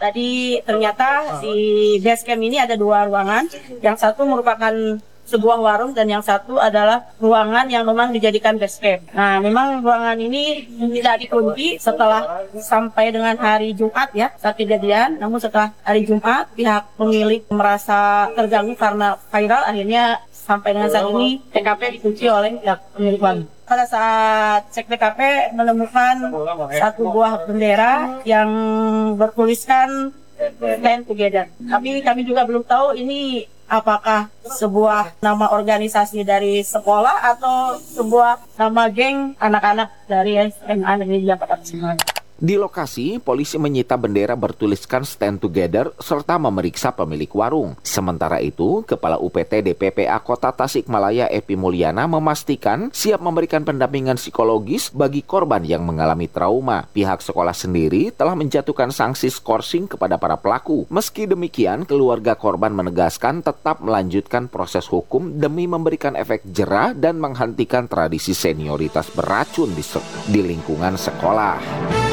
Tadi ternyata di base camp ini ada 2 ruangan. Yang satu merupakan sebuah warung dan yang satu adalah ruangan yang memang dijadikan base camp. Nah, memang ruangan ini tidak dikunci setelah sampai dengan hari Jumat ya, saat kejadian. Namun setelah hari Jumat, pihak pemilik merasa terganggu karena viral, akhirnya sampai dengan saat ini TKP dikunci oleh pihak pemilik warung. Pada saat cek TKP menemukan satu buah bendera yang bertuliskan Stand Together. Tapi kami juga belum tahu ini apakah sebuah nama organisasi dari sekolah atau sebuah nama geng anak-anak dari SMA Negeri Jakarta Timur. Di lokasi, polisi menyita bendera bertuliskan Stand Together serta memeriksa pemilik warung. Sementara itu, Kepala UPT DPPA Kota Tasikmalaya Epi Mulyana memastikan siap memberikan pendampingan psikologis bagi korban yang mengalami trauma. Pihak sekolah sendiri telah menjatuhkan sanksi skorsing kepada para pelaku. Meski demikian, keluarga korban menegaskan tetap melanjutkan proses hukum demi memberikan efek jera dan menghentikan tradisi senioritas beracun di lingkungan sekolah.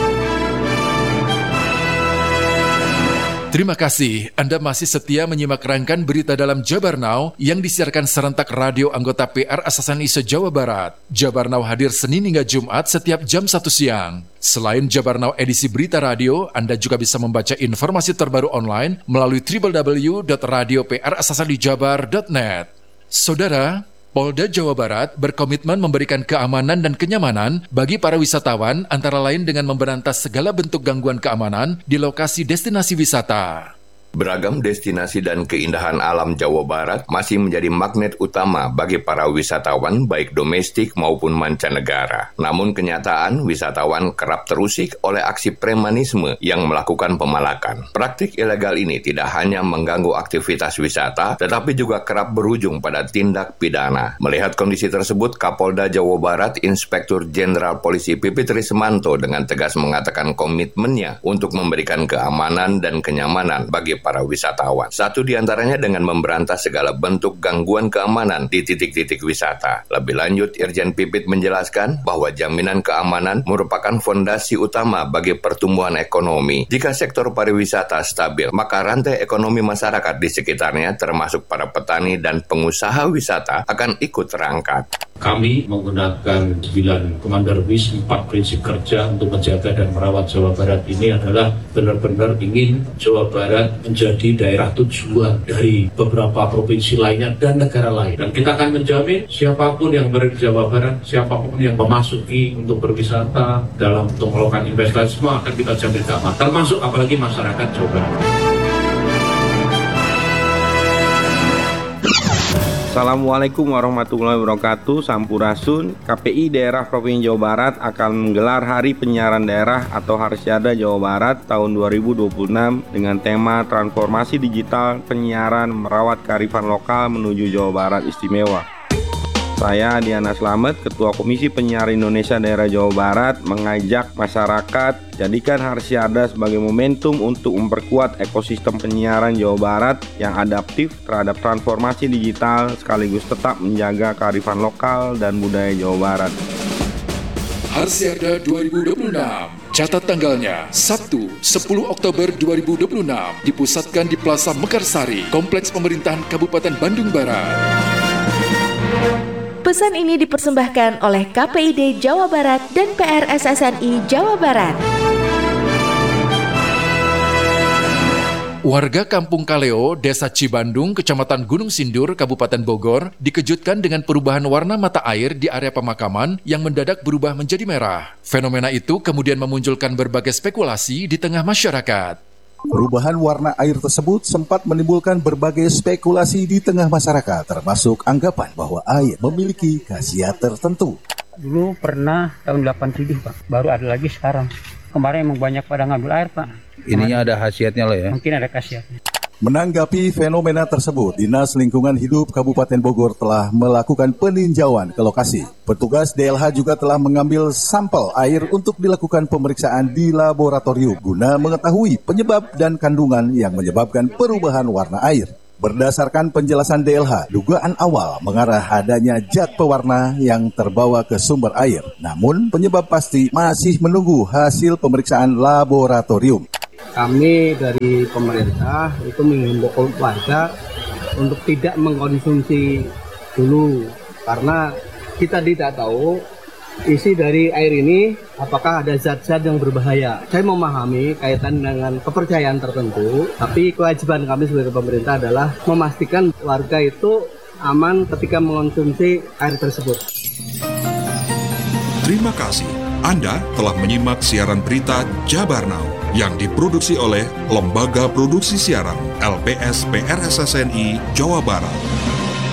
Terima kasih, Anda masih setia menyimak rangkaian berita dalam Jabar Now yang disiarkan serentak radio anggota PR Asasan ISO Jawa Barat. Jabar Now hadir Senin hingga Jumat setiap jam 1 siang. Selain Jabar Now edisi berita radio, Anda juga bisa membaca informasi terbaru online melalui www.radioprasasandijabar.net. Saudara, Polda Jawa Barat berkomitmen memberikan keamanan dan kenyamanan bagi para wisatawan antara lain dengan memberantas segala bentuk gangguan keamanan di lokasi destinasi wisata. Beragam destinasi dan keindahan alam Jawa Barat masih menjadi magnet utama bagi para wisatawan baik domestik maupun mancanegara. Namun kenyataan wisatawan kerap terusik oleh aksi premanisme yang melakukan pemalakan. Praktik ilegal ini tidak hanya mengganggu aktivitas wisata, tetapi juga kerap berujung pada tindak pidana. Melihat kondisi tersebut, Kapolda Jawa Barat Inspektur Jenderal Polisi Pipit Rismanto dengan tegas mengatakan komitmennya untuk memberikan keamanan dan kenyamanan bagi para wisatawan. Satu di antaranya dengan memberantas segala bentuk gangguan keamanan di titik-titik wisata. Lebih lanjut, Irjen Pipit menjelaskan bahwa jaminan keamanan merupakan fondasi utama bagi pertumbuhan ekonomi. Jika sektor pariwisata stabil, maka rantai ekonomi masyarakat di sekitarnya termasuk para petani dan pengusaha wisata akan ikut terangkat. Kami menggunakan 9 Komando WIS 4 prinsip kerja untuk menjaga dan merawat Jawa Barat ini adalah benar-benar ingin Jawa Barat menjadi daerah tujuan dari beberapa provinsi lainnya dan negara lain. Dan kita akan menjamin siapapun yang berada di Jawa Barat, siapapun yang memasuki untuk berwisata dalam untuk melakukan investasi, semua akan kita jamin keamanan. Termasuk apalagi masyarakat Jawa Barat. Assalamualaikum warahmatullahi wabarakatuh. Sampurasun. KPI Daerah Provinsi Jawa Barat akan menggelar Hari Penyiaran Daerah atau Harsyada Jawa Barat tahun 2026 dengan tema Transformasi Digital Penyiaran Merawat Kearifan Lokal Menuju Jawa Barat Istimewa. Saya Diana Slamet, Ketua Komisi Penyiaran Indonesia Daerah Jawa Barat, mengajak masyarakat jadikan Harsyada sebagai momentum untuk memperkuat ekosistem penyiaran Jawa Barat yang adaptif terhadap transformasi digital sekaligus tetap menjaga kearifan lokal dan budaya Jawa Barat. Harsyada 2026, catat tanggalnya, Sabtu 10 Oktober 2026, dipusatkan di Plaza Mekarsari, Kompleks Pemerintahan Kabupaten Bandung Barat. Pesan ini dipersembahkan oleh KPID Jawa Barat dan PRSSNI Jawa Barat. Warga Kampung Kaleo, Desa Cibandung, Kecamatan Gunung Sindur, Kabupaten Bogor, dikejutkan dengan perubahan warna mata air di area pemakaman yang mendadak berubah menjadi merah. Fenomena itu kemudian memunculkan berbagai spekulasi di tengah masyarakat. Perubahan warna air tersebut sempat menimbulkan berbagai spekulasi di tengah masyarakat, termasuk anggapan bahwa air memiliki khasiat tertentu. Dulu pernah tahun 87 Pak, baru ada lagi sekarang. Kemarin emang banyak pada ngambil air Pak. Ininya ada khasiatnya loh ya? Mungkin ada khasiatnya. Menanggapi fenomena tersebut, Dinas Lingkungan Hidup Kabupaten Bogor telah melakukan peninjauan ke lokasi. Petugas DLH juga telah mengambil sampel air untuk dilakukan pemeriksaan di laboratorium guna mengetahui penyebab dan kandungan yang menyebabkan perubahan warna air. Berdasarkan penjelasan DLH, dugaan awal mengarah adanya zat pewarna yang terbawa ke sumber air. Namun, penyebab pasti masih menunggu hasil pemeriksaan laboratorium. Kami dari pemerintah itu menghimbau warga untuk tidak mengkonsumsi dulu karena kita tidak tahu isi dari air ini apakah ada zat-zat yang berbahaya. Saya memahami kaitan dengan kepercayaan tertentu, tapi kewajiban kami sebagai pemerintah adalah memastikan warga itu aman ketika mengkonsumsi air tersebut. Terima kasih. Anda telah menyimak siaran berita Jabar Now yang diproduksi oleh Lembaga Produksi Siaran LPS PRSSNI Jawa Barat.